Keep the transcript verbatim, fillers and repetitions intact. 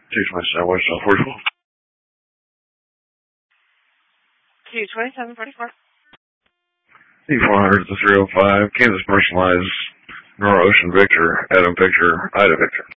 two twenty-seven West South forty-four. two twenty-seven forty-four. D four hundred to three oh five, Kansas Personalized, Nora Ocean Victor, Adam Victor, Ida Victor.